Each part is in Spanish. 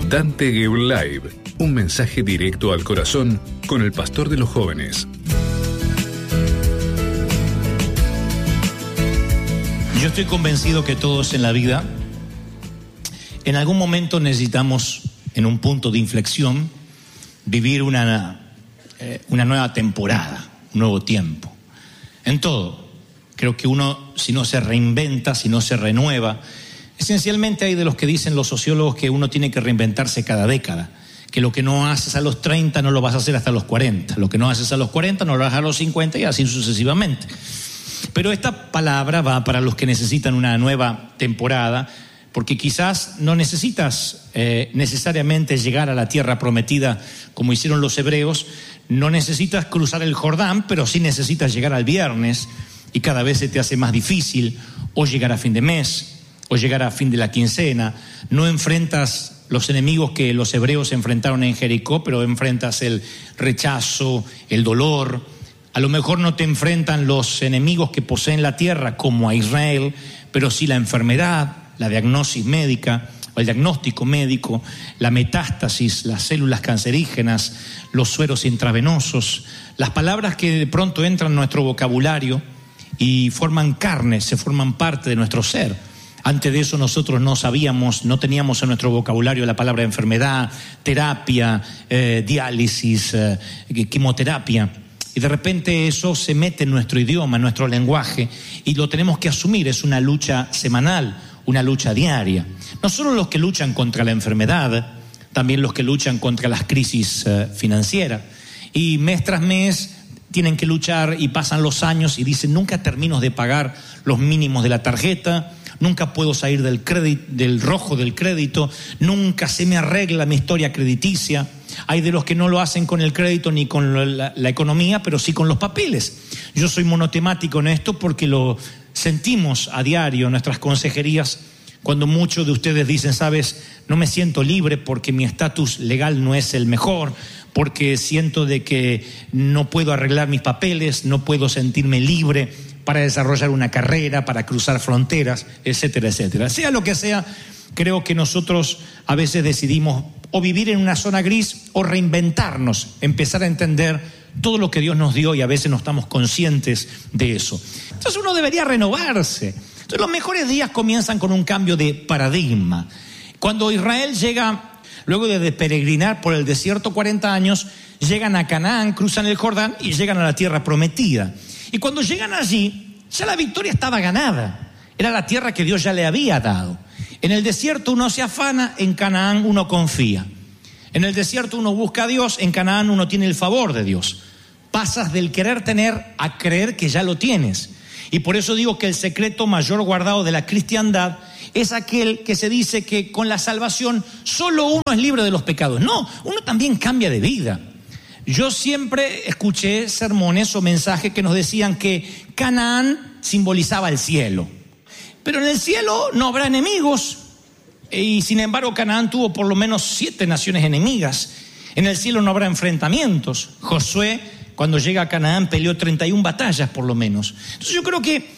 Dante Gebel Live, un mensaje directo al corazón con el pastor de los jóvenes. Yo estoy convencido que todos en la vida, en algún momento necesitamos, en un punto de inflexión, vivir una nueva temporada, un nuevo tiempo. En todo. Creo que uno, si no se reinventa, si no se renueva, esencialmente hay de los que dicen los sociólogos que uno tiene que reinventarse cada década, que lo que no haces a los 30 no lo vas a hacer hasta los 40, lo que no haces a los 40 no lo vas a hacer a los 50 y así sucesivamente. Pero esta palabra va para los que necesitan una nueva temporada, porque quizás no necesitas necesariamente llegar a la tierra prometida como hicieron los hebreos, no necesitas cruzar el Jordán, pero sí necesitas llegar al viernes y cada vez se te hace más difícil, o llegar a fin de mes, o llegar a fin de la quincena. No enfrentas los enemigos que los hebreos enfrentaron en Jericó, pero enfrentas el rechazo, el dolor. A lo mejor no te enfrentan los enemigos que poseen la tierra como a Israel, pero sí la enfermedad, la diagnosis médica, o el diagnóstico médico, la metástasis, las células cancerígenas, los sueros intravenosos, las palabras que de pronto entran en nuestro vocabulario y forman carne, se forman parte de nuestro ser. Antes de eso nosotros no sabíamos, no teníamos en nuestro vocabulario la palabra enfermedad, terapia, diálisis, quimioterapia. Y de repente eso se mete en nuestro idioma, en nuestro lenguaje, y lo tenemos que asumir. Es una lucha semanal, una lucha diaria. No solo los que luchan contra la enfermedad, también los que luchan contra las crisis financieras. Y mes tras mes tienen que luchar y pasan los años y dicen: nunca termino de pagar los mínimos de la tarjeta, nunca puedo salir del rojo del crédito, nunca se me arregla mi historia crediticia. Hay de los que no lo hacen con el crédito ni con la economía, pero sí con los papeles. Yo soy monotemático en esto porque lo sentimos a diario en nuestras consejerías, cuando muchos de ustedes dicen: sabes, no me siento libre porque mi estatus legal no es el mejor, porque siento de que no puedo arreglar mis papeles, no puedo sentirme libre para desarrollar una carrera, para cruzar fronteras, etcétera, etcétera. Sea lo que sea, creo que nosotros a veces decidimos o vivir en una zona gris o reinventarnos, empezar a entender todo lo que Dios nos dio, y a veces no estamos conscientes de eso. Entonces uno debería renovarse. Entonces los mejores días comienzan con un cambio de paradigma. Cuando Israel llega, luego de peregrinar por el desierto 40 años, llegan a Canaán, cruzan el Jordán y llegan a la tierra prometida. Y cuando llegan allí, ya la victoria estaba ganada. Era la tierra que Dios ya le había dado. En el desierto uno se afana, en Canaán uno confía. En el desierto uno busca a Dios, en Canaán uno tiene el favor de Dios. Pasas del querer tener a creer que ya lo tienes. Y por eso digo que el secreto mayor guardado de la cristiandad es aquel que se dice que con la salvación solo uno es libre de los pecados. No, uno también cambia de vida. Yo siempre escuché sermones o mensajes que nos decían que Canaán simbolizaba el cielo. Pero en el cielo no habrá enemigos. Y sin embargo Canaán tuvo por lo menos 7 naciones enemigas. En el cielo no habrá enfrentamientos. Josué, cuando llega a Canaán, peleó 31 batallas por lo menos. Entonces yo creo que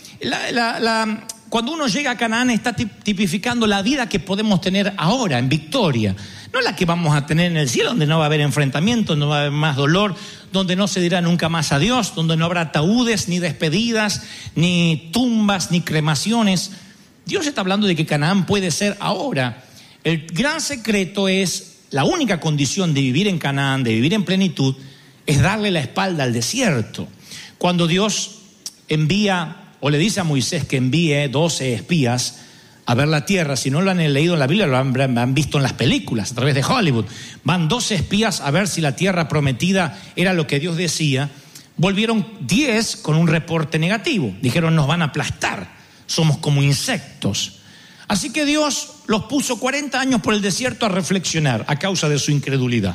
cuando uno llega a Canaán está tipificando la vida que podemos tener ahora en victoria. No la que vamos a tener en el cielo, donde no va a haber enfrentamientos, no va a haber más dolor, donde no se dirá nunca más adiós, donde no habrá ataúdes, ni despedidas, ni tumbas, ni cremaciones. Dios está hablando de que Canaán puede ser ahora. El gran secreto es, la única condición de vivir en Canaán, de vivir en plenitud, es darle la espalda al desierto. Cuando Dios envía, o le dice a Moisés que envíe 12 espías a ver la tierra, si no lo han leído en la Biblia, lo han visto en las películas, a través de Hollywood. Van 12 espías a ver si la tierra prometida era lo que Dios decía. Volvieron 10 con un reporte negativo. Dijeron: nos van a aplastar, somos como insectos. Así que Dios los puso 40 años por el desierto a reflexionar a causa de su incredulidad.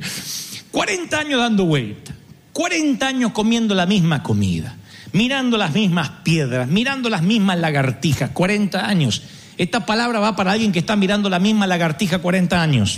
40 años dando vuelta, 40 años comiendo la misma comida, mirando las mismas piedras, mirando las mismas lagartijas. 40 años. Esta palabra va para alguien que está mirando la misma lagartija 40 años.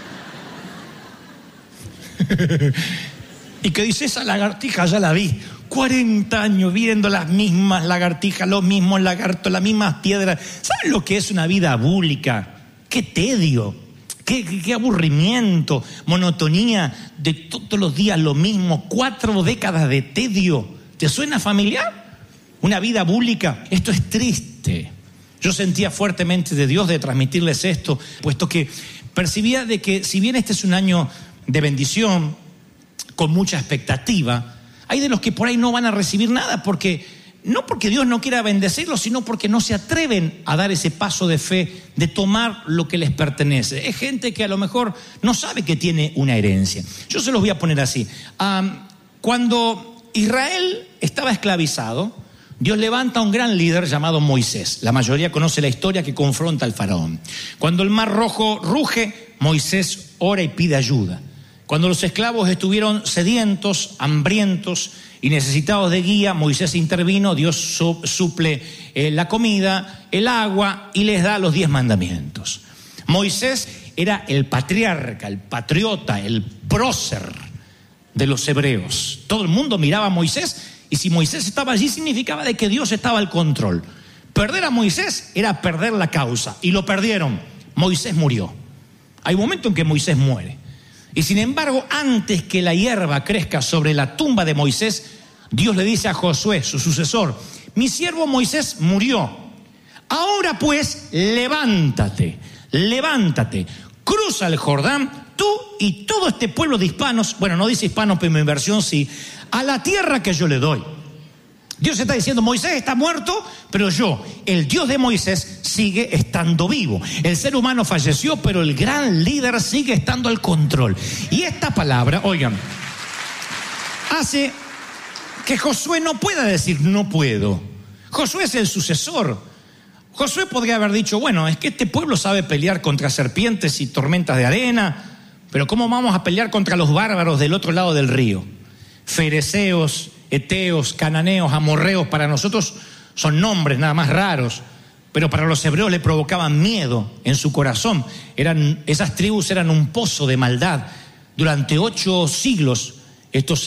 Y que dice: esa lagartija ya la vi. 40 años viendo las mismas lagartijas, los mismos lagartos, las mismas piedras. ¿Saben lo que es una vida búlica? ¡Qué tedio! Qué aburrimiento, monotonía de todos los días lo mismo, 4 décadas de tedio. ¿Te suena familiar? Una vida bública. Esto es triste. Yo sentía fuertemente de Dios de transmitirles esto, puesto que percibía de que si bien este es un año de bendición, con mucha expectativa, hay de los que por ahí no van a recibir nada, no porque Dios no quiera bendecirlos, sino porque no se atreven a dar ese paso de fe, de tomar lo que les pertenece. Es gente que a lo mejor no sabe que tiene una herencia. Yo se los voy a poner así. Cuando Israel estaba esclavizado, Dios levanta a un gran líder llamado Moisés. La mayoría conoce la historia que confronta al faraón. Cuando el mar rojo ruge, Moisés ora y pide ayuda. Cuando los esclavos estuvieron sedientos, hambrientos y necesitados de guía, Moisés intervino, Dios suple la comida, el agua y les da los 10 mandamientos. Moisés era el patriarca, el patriota, el prócer de los hebreos. Todo el mundo miraba a Moisés y si Moisés estaba allí significaba de que Dios estaba al control. Perder a Moisés era perder la causa y lo perdieron. Moisés murió. Hay un momento en que Moisés muere. Y sin embargo, antes que la hierba crezca sobre la tumba de Moisés, Dios le dice a Josué, su sucesor: mi siervo Moisés murió. Ahora pues, levántate, cruza el Jordán, tú y todo este pueblo de hispanos, bueno, no dice hispanos, pero mi versión sí, a la tierra que yo le doy. Dios está diciendo, Moisés está muerto, pero yo, el Dios de Moisés, sigue estando vivo. El ser humano falleció, pero el gran líder sigue estando al control. Y esta palabra, oigan, hace que Josué no pueda decir no puedo. Josué es el sucesor. Josué podría haber dicho, bueno, es que este pueblo sabe pelear contra serpientes y tormentas de arena, pero ¿cómo vamos a pelear contra los bárbaros del otro lado del río? Fereceos, eteos, cananeos, amorreos, para nosotros son nombres nada más raros, pero para los hebreos le provocaban miedo en su corazón. Esas tribus eran un pozo de maldad. Durante 8 siglos estos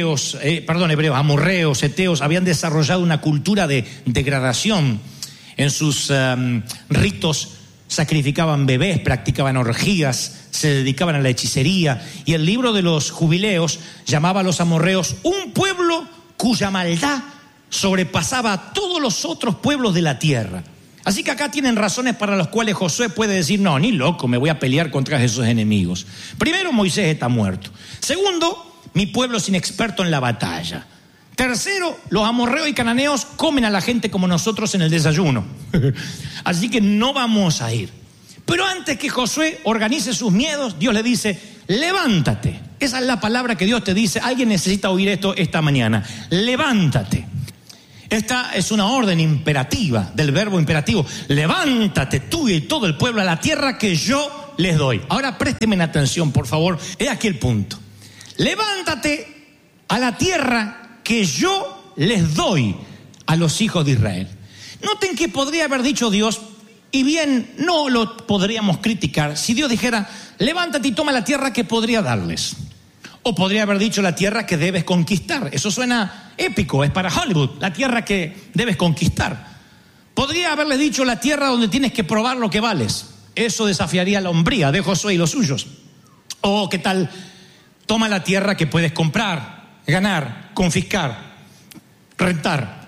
amorreos, eteos, habían desarrollado una cultura de degradación. En sus ritos sacrificaban bebés, practicaban orgías, se dedicaban a la hechicería. Y el libro de los Jubileos llamaba a los amorreos un pueblo cuya maldad sobrepasaba a todos los otros pueblos de la tierra. Así que acá tienen razones para las cuales Josué puede decir, no, ni loco, me voy a pelear contra esos enemigos. Primero, Moisés está muerto. Segundo, mi pueblo es inexperto en la batalla. Tercero, los amorreos y cananeos comen a la gente como nosotros en el desayuno. Así que no vamos a ir. Pero antes que Josué organice sus miedos, Dios le dice, levántate. Esa es la palabra que Dios te dice. Alguien necesita oír esto esta mañana. Levántate. Esta es una orden imperativa, del verbo imperativo. Levántate tú y todo el pueblo a la tierra que yo les doy. Ahora présteme atención, por favor. He aquí el punto. Levántate a la tierra que yo les doy a los hijos de Israel. Noten que podría haber dicho Dios, y bien no lo podríamos criticar, si Dios dijera, levántate y toma la tierra que podría darles. O podría haber dicho la tierra que debes conquistar. Eso suena épico, es para Hollywood, la tierra que debes conquistar. Podría haberle dicho la tierra donde tienes que probar lo que vales. Eso desafiaría la hombría de Josué y los suyos. O qué tal, toma la tierra que puedes comprar, ganar, confiscar, rentar.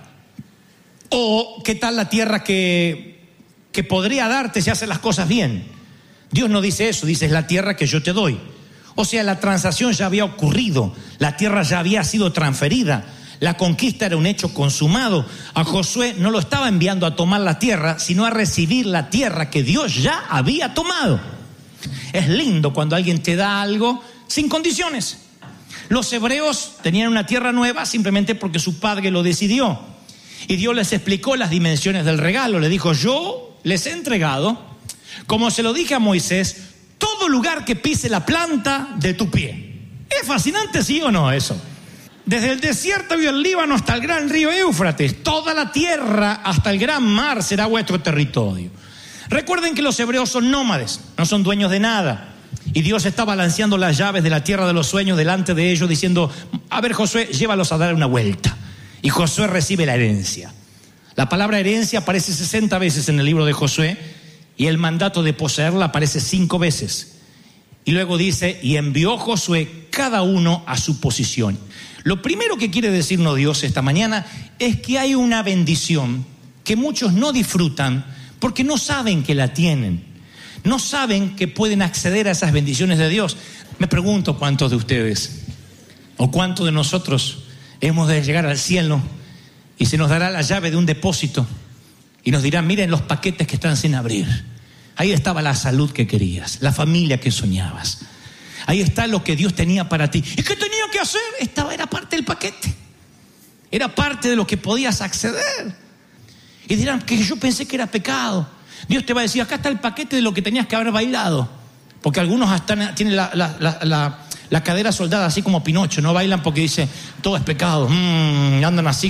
O qué tal la tierra que podría darte si haces las cosas bien. Dios no dice eso, dice es la tierra que yo te doy. O sea, la transacción ya había ocurrido, la tierra ya había sido transferida, la conquista era un hecho consumado. A Josué no lo estaba enviando a tomar la tierra, sino a recibir la tierra que Dios ya había tomado. Es lindo cuando alguien te da algo sin condiciones. Los hebreos tenían una tierra nueva simplemente porque su padre lo decidió. Y Dios les explicó las dimensiones del regalo. Le dijo, yo les he entregado, como se lo dije a Moisés, todo lugar que pise la planta de tu pie. ¿Es fascinante, sí o no eso? Desde el desierto del Líbano hasta el gran río Éufrates, toda la tierra hasta el gran mar será vuestro territorio. Recuerden que los hebreos son nómades, no son dueños de nada. Y Dios está balanceando las llaves de la tierra de los sueños delante de ellos, diciendo, a ver Josué, llévalos a dar una vuelta. Y Josué recibe la herencia. La palabra herencia aparece 60 veces en el libro de Josué y el mandato de poseerla aparece 5 veces. Y luego dice, y envió Josué cada uno a su posición. Lo primero que quiere decirnos Dios esta mañana es que hay una bendición que muchos no disfrutan porque no saben que la tienen. No saben que pueden acceder a esas bendiciones de Dios. Me pregunto cuántos de ustedes o cuántos de nosotros hemos de llegar al cielo y se nos dará la llave de un depósito y nos dirán, miren los paquetes que están sin abrir. Ahí estaba la salud que querías, la familia que soñabas. Ahí está lo que Dios tenía para ti. ¿Y qué tenía que hacer? Era parte del paquete. Era parte de lo que podías acceder. Y dirán que yo pensé que era pecado. Dios te va a decir, acá está el paquete de lo que tenías que haber bailado. Porque algunos hasta tienen la cadera soldada así como Pinocho. No bailan porque dice, todo es pecado. Andan así.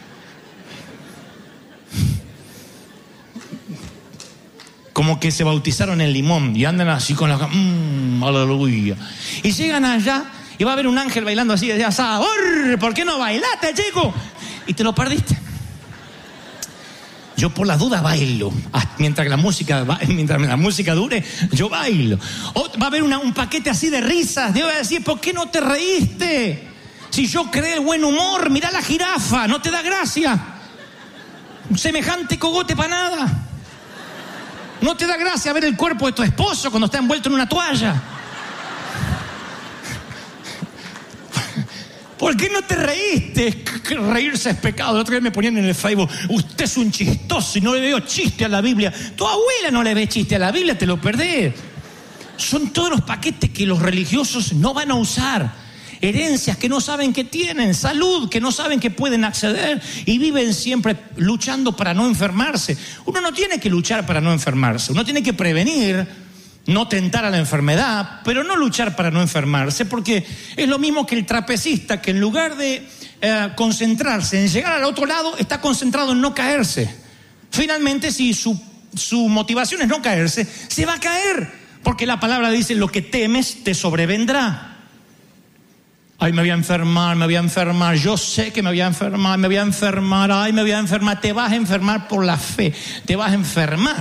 Como que se bautizaron en limón y andan así con la... aleluya. Y llegan allá y va a haber un ángel bailando así de asado. ¿Por qué no bailaste, chico? Y te lo perdiste. Yo por las dudas bailo. Mientras la música dure, yo bailo. O va a haber un paquete así de risas. Dios va a decir, ¿por qué no te reíste? Si yo creé el buen humor, mirá la jirafa, no te da gracia. Semejante cogote para nada. ¿No te da gracia ver el cuerpo de tu esposo cuando está envuelto en una toalla? ¿Por qué no te reíste? Reírse es pecado. El otro día me ponían en el Facebook, usted es un chistoso y no le veo chiste a la Biblia. Tu abuela no le ve chiste a la Biblia, te lo perdés. Son todos los paquetes que los religiosos no van a usar. Herencias que no saben que tienen, salud que no saben que pueden acceder y viven siempre luchando para no enfermarse. Uno no tiene que luchar para no enfermarse, uno tiene que prevenir, no tentar a la enfermedad, pero no luchar para no enfermarse, porque es lo mismo que el trapecista que en lugar de concentrarse en llegar al otro lado, está concentrado en no caerse. Finalmente, si su motivación es no caerse, se va a caer, porque la palabra dice, lo que temes te sobrevendrá. Ay, me voy a enfermar, yo sé que me voy a enfermar, ay, me voy a enfermar. Te vas a enfermar por la fe, te vas a enfermar.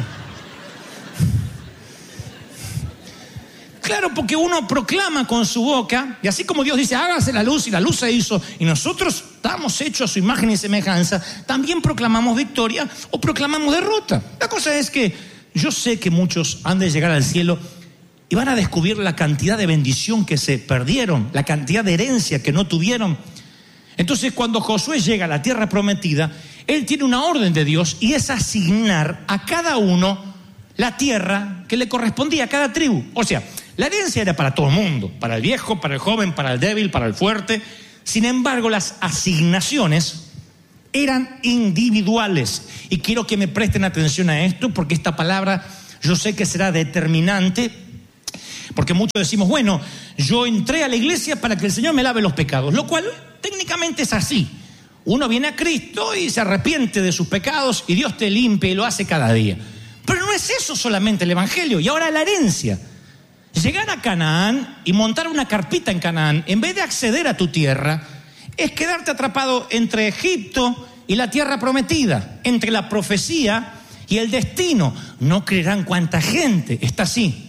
Claro, porque uno proclama con su boca, y así como Dios dice, hágase la luz, y la luz se hizo, y nosotros estamos hechos a su imagen y semejanza, también proclamamos victoria o proclamamos derrota. La cosa es que yo sé que muchos han de llegar al cielo y van a descubrir la cantidad de bendición que se perdieron, la cantidad de herencia que no tuvieron. Entonces, cuando Josué llega a la tierra prometida, él tiene una orden de Dios y es asignar a cada uno la tierra que le correspondía a cada tribu. O sea, la herencia era para todo el mundo, para el viejo, para el joven, para el débil, para el fuerte. Sin embargo, las asignaciones eran individuales. Y quiero que me presten atención a esto, porque esta palabra yo sé que será determinante. Porque muchos decimos, bueno, yo entré a la iglesia para que el Señor me lave los pecados, lo cual técnicamente es así. Uno viene a Cristo y se arrepiente de sus pecados y Dios te limpia y lo hace cada día. Pero no es eso solamente el evangelio. Y ahora la herencia. Llegar a Canaán y montar una carpita en Canaán, en vez de acceder a tu tierra, es quedarte atrapado entre Egipto y la tierra prometida, entre la profecía y el destino. No creerán cuánta gente está así.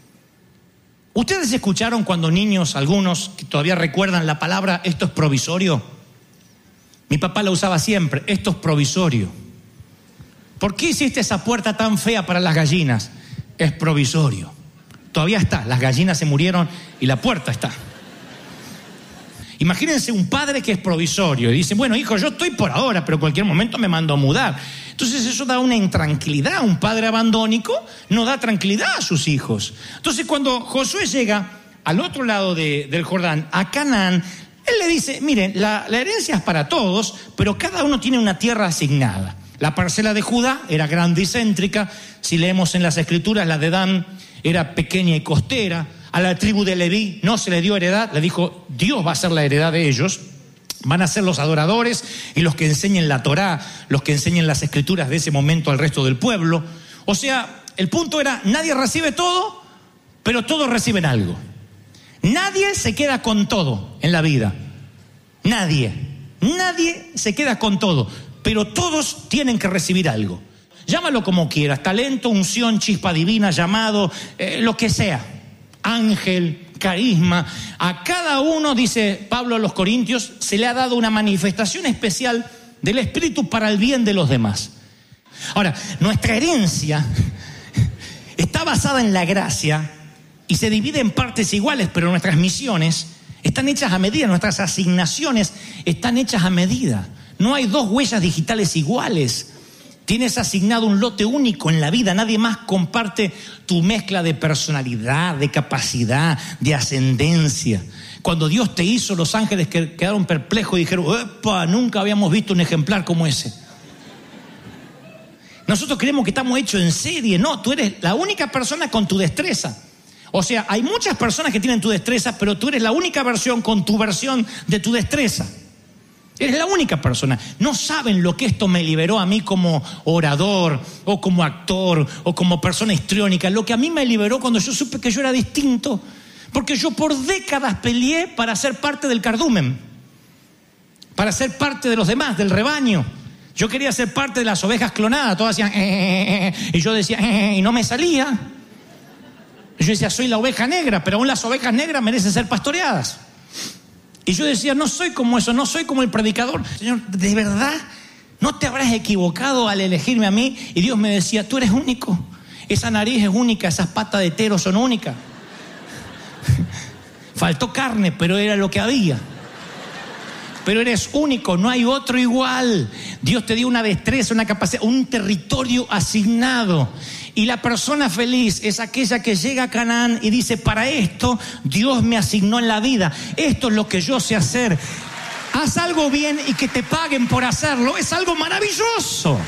¿Ustedes escucharon cuando niños, algunos que todavía recuerdan la palabra esto es provisorio? Mi papá la usaba siempre, esto es provisorio. ¿Por qué hiciste esa puerta tan fea para las gallinas? Es provisorio. Todavía está, las gallinas se murieron y la puerta está. Imagínense un padre que es provisorio y dice, bueno, hijo, yo estoy por ahora, pero en cualquier momento me mando a mudar. Entonces eso da una intranquilidad. Un padre abandónico no da tranquilidad a sus hijos. Entonces cuando Josué llega al otro lado del Jordán, a Canaán, él le dice, miren, la herencia es para todos, pero cada uno tiene una tierra asignada. La parcela de Judá era grande y céntrica. Si leemos en las Escrituras, la de Dan era pequeña y costera. A la tribu de Leví no se le dio heredad, le dijo, Dios va a ser la heredad de ellos. Van a ser los adoradores y los que enseñen la Torá, los que enseñen las Escrituras de ese momento al resto del pueblo. O sea, el punto era, nadie recibe todo, pero todos reciben algo. Nadie se queda con todo en la vida. Nadie se queda con todo, pero todos tienen que recibir algo. Llámalo como quieras, talento, unción, chispa divina, llamado, lo que sea. ángel, carisma. A cada uno, dice Pablo a los Corintios, se le ha dado una manifestación especial del Espíritu para el bien de los demás. Ahora, nuestra herencia está basada en la gracia y se divide en partes iguales, pero nuestras misiones están hechas a medida, nuestras asignaciones están hechas a medida. No hay dos huellas digitales iguales. Tienes asignado un lote único en la vida. Nadie más comparte tu mezcla de personalidad, de capacidad, de ascendencia. Cuando Dios te hizo, los ángeles quedaron perplejos y dijeron: ¡epa! Nunca habíamos visto un ejemplar como ese. Nosotros creemos que estamos hechos en serie. No, tú eres la única persona con tu destreza. O sea, hay muchas personas que tienen tu destreza, pero tú eres la única versión con tu versión de tu destreza. Eres la única persona. No saben lo que esto me liberó a mí como orador, o como actor, o como persona histriónica. Lo que a mí me liberó cuando yo supe que yo era distinto. Porque yo por décadas peleé para ser parte del cardumen, para ser parte de los demás, del rebaño. Yo quería ser parte de las ovejas clonadas. Todas hacían y yo decía y no me salía. Yo decía: soy la oveja negra, pero aún las ovejas negras merecen ser pastoreadas. Y yo decía: no soy como eso, no soy como el predicador. Señor, ¿de verdad no te habrás equivocado al elegirme a mí? Y Dios me decía: tú eres único. Esa nariz es única, esas patas de tero son únicas. Faltó carne, pero era lo que había. Pero eres único, no hay otro igual. Dios te dio una destreza, una capacidad, un territorio asignado. Y la persona feliz es aquella que llega a Canaán y dice: para esto Dios me asignó en la vida. Esto es lo que yo sé hacer. Haz algo bien y que te paguen por hacerlo. Es algo maravilloso.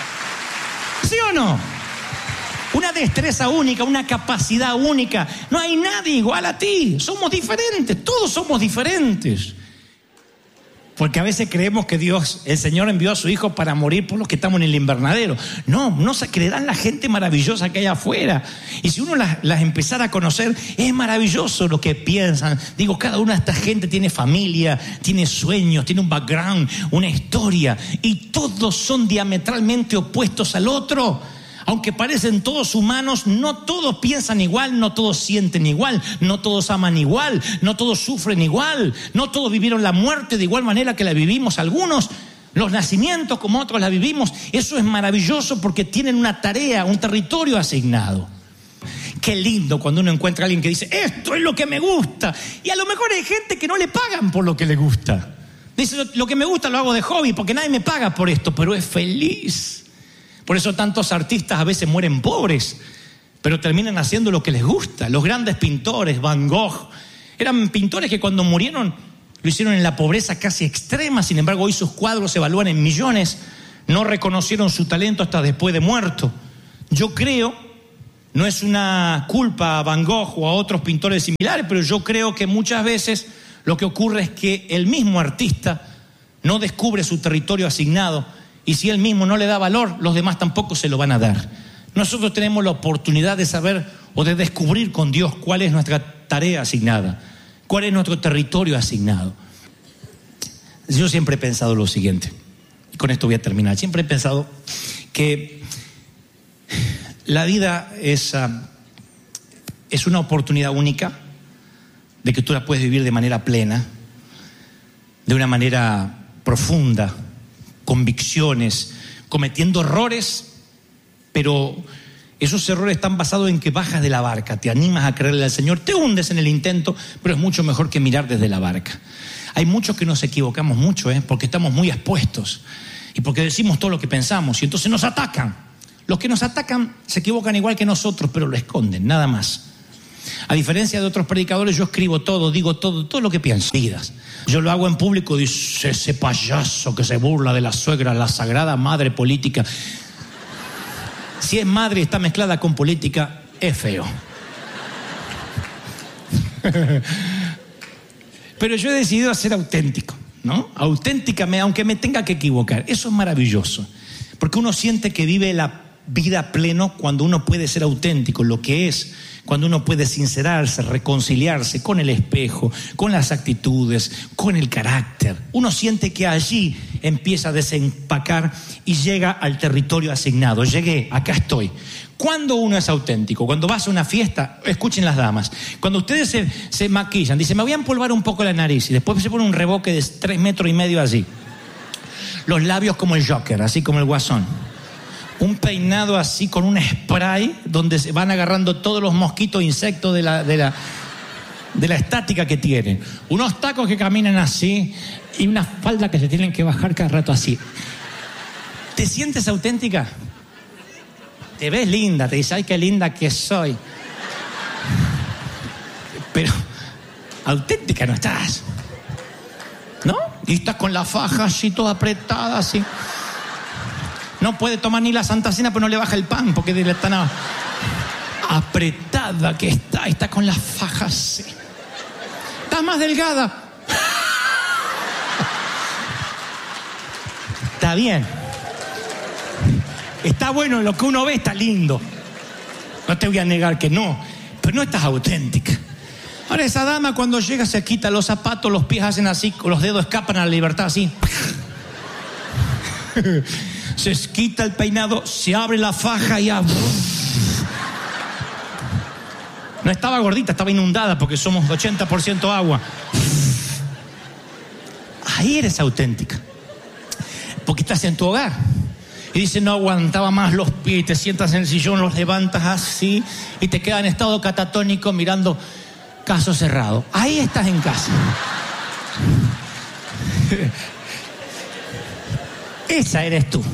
¿Sí o no? Una destreza única, una capacidad única. No hay nadie igual a ti. Somos diferentes, todos somos diferentes. Porque a veces creemos que Dios, el Señor, envió a su Hijo para morir por los que estamos en el invernadero. No se creerán la gente maravillosa que hay afuera. Y si uno las empezara a conocer, es maravilloso lo que piensan. Digo, cada una de esta gente tiene familia, tiene sueños, tiene un background, una historia. Y todos son diametralmente opuestos al otro. Aunque parecen todos humanos, no todos piensan igual, no todos sienten igual, no todos aman igual, no todos sufren igual, no todos vivieron la muerte de igual manera que la vivimos algunos, los nacimientos como otros la vivimos. Eso es maravilloso porque tienen una tarea, un territorio asignado. Qué lindo cuando uno encuentra a alguien que dice: esto es lo que me gusta. Y a lo mejor hay gente que no le pagan por lo que le gusta. Dice: lo que me gusta lo hago de hobby porque nadie me paga por esto, pero es feliz. Por eso tantos artistas a veces mueren pobres, pero terminan haciendo lo que les gusta. Los grandes pintores, Van Gogh, eran pintores que cuando murieron lo hicieron en la pobreza casi extrema. Sin embargo, hoy sus cuadros se evalúan en millones. No reconocieron su talento hasta después de muerto. Yo creo, no es una culpa a Van Gogh o a otros pintores similares, pero yo creo que muchas veces lo que ocurre es que el mismo artista no descubre su territorio asignado. Y si él mismo no le da valor, los demás tampoco se lo van a dar. Nosotros tenemos la oportunidad de saber o de descubrir con Dios cuál es nuestra tarea asignada, cuál es nuestro territorio asignado. Yo siempre he pensado lo siguiente, y con esto voy a terminar. Siempre he pensado que la vida es una oportunidad única de que tú la puedes vivir de manera plena, de una manera profunda, convicciones, cometiendo errores, pero esos errores están basados en que bajas de la barca, te animas a creerle al Señor, te hundes en el intento, pero es mucho mejor que mirar desde la barca. Hay muchos que nos equivocamos mucho, porque estamos muy expuestos y porque decimos todo lo que pensamos y entonces nos atacan. Los que nos atacan se equivocan igual que nosotros, pero lo esconden, nada más. A diferencia de otros predicadores, yo escribo todo, digo todo lo que pienso. Yo lo hago en público, dice: ese payaso que se burla de la suegra, la sagrada madre política. Si es madre y está mezclada con política, es feo. Pero yo he decidido ser auténtico, ¿no? Auténticamente, aunque me tenga que equivocar. Eso es maravilloso, porque uno siente que vive la vida pleno cuando uno puede ser auténtico, lo que es, cuando uno puede sincerarse, reconciliarse con el espejo, con las actitudes, con el carácter. Uno siente que allí empieza a desempacar y llega al territorio asignado. Llegué, acá estoy. ¿Cuándo uno es auténtico? Cuando vas a una fiesta, escuchen las damas, cuando ustedes se maquillan, dicen, me voy a empolvar un poco la nariz, y después se pone un reboque de 3,5 metros allí. Los labios como el Joker, así como el Guasón. Un peinado así con un spray donde se van agarrando todos los mosquitos e insectos de la estática que tienen. Unos tacos que caminan así y una falda que se tienen que bajar cada rato así. ¿Te sientes auténtica? Te ves linda, te dices, ay, qué linda que soy. Pero auténtica no estás, ¿no? Y estás con la faja así toda apretada así. No puede tomar ni la Santa Cena, pero no le baja el pan porque le están apretada que está con la faja así. Estás más delgada. Está bien. Está bueno, lo que uno ve está lindo. No te voy a negar que no, pero no estás auténtica. Ahora esa dama cuando llega se quita los zapatos, los pies hacen así, los dedos escapan a la libertad así. Se quita el peinado, se abre la faja y ya. No estaba gordita, estaba inundada porque somos 80% agua. Ahí eres auténtica. Porque estás en tu hogar. Y dice, no aguantaba más los pies, te sientas en el sillón, los levantas así y te quedas en estado catatónico mirando Caso Cerrado. Ahí estás en casa. Esa eres tú.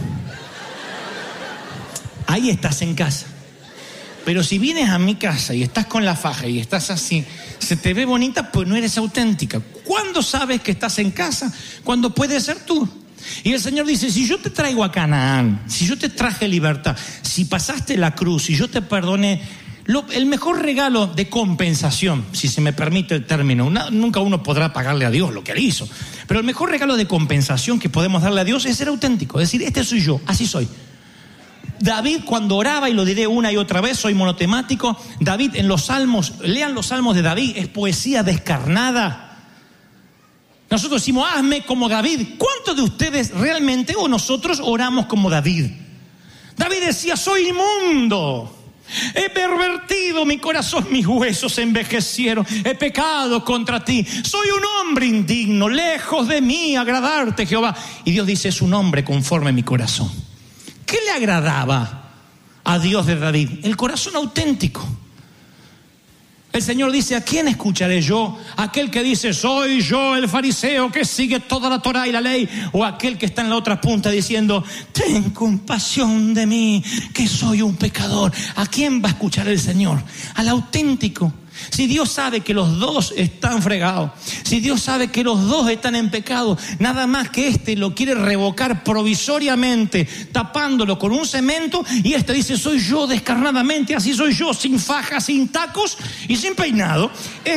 Ahí estás en casa. Pero si vienes a mi casa y estás con la faja y estás así, se te ve bonita, pues no eres auténtica. ¿Cuándo sabes que estás en casa? Cuando puedes ser tú. Y el Señor dice, si yo te traigo a Canaán, si yo te traje libertad, si pasaste la cruz, si yo te perdoné, el mejor regalo de compensación, si se me permite el término, nunca uno podrá pagarle a Dios lo que Él hizo, pero el mejor regalo de compensación que podemos darle a Dios es ser auténtico, es decir, este soy yo, así soy. David cuando oraba, y lo diré una y otra vez, soy monotemático, David en los salmos, lean los salmos de David, es poesía descarnada. Nosotros decimos, hazme como David. ¿Cuántos de ustedes realmente o nosotros oramos como David? David decía, soy inmundo, he pervertido mi corazón, mis huesos se envejecieron, he pecado contra ti, soy un hombre indigno, lejos de mí agradarte, Jehová. Y Dios dice, es un hombre conforme a mi corazón. ¿Qué le agradaba a Dios de David? El corazón auténtico. El Señor dice, ¿a quién escucharé yo? ¿Aquel que dice, soy yo el fariseo que sigue toda la Torá y la ley? ¿O aquel que está en la otra punta diciendo, ten compasión de mí, que soy un pecador? ¿A quién va a escuchar el Señor? Al auténtico. Si Dios sabe que los dos están fregados, si Dios sabe que los dos están en pecado, nada más que este lo quiere revocar provisoriamente, tapándolo con un cemento, y este dice, soy yo descarnadamente, así soy yo, sin faja, sin tacos y sin peinado.